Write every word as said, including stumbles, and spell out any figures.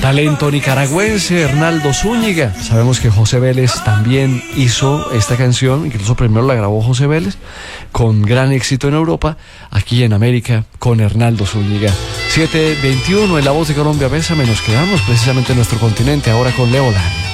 talento nicaragüense, Hernaldo Zúñiga. Sabemos que José Vélez también hizo esta canción, incluso primero la grabó José Vélez, con gran éxito en Europa, aquí en América con Hernaldo Zúñiga. siete veintiuno en La Voz de Colombia. Bésame, nos quedamos precisamente en nuestro continente, ahora con Leo Dan.